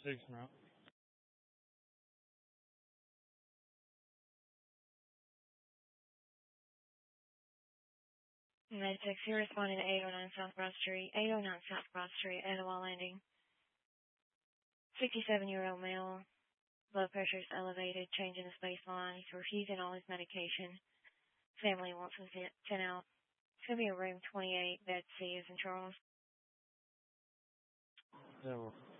6 now. Med-6, you're responding to 809 South Broad Street, 809 South Broad Street, Etowah Landing. 67-year-old male, blood pressure is elevated, changing his baseline. He's refusing all his medication. Family wants him sent out. It's going to be a room 28, bed C, as in Charles. Yeah, well.